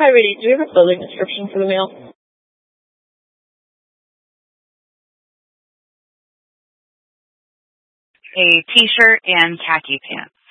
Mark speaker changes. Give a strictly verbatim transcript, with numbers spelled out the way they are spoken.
Speaker 1: Hi, Rudy. Do you have a clothing description for the male?
Speaker 2: A t-shirt and khaki pants.